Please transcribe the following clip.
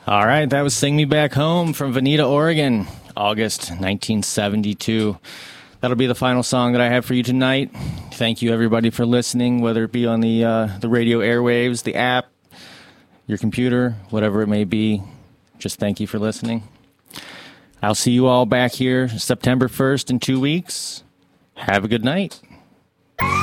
All right, that was Sing Me Back Home from Veneta, Oregon, August 1972. That'll be the final song that I have for you tonight. Thank you, everybody, for listening, whether it be on the radio airwaves, the app, your computer, whatever it may be. Just thank you for listening. I'll see you all back here September 1st in 2 weeks. Have a good night.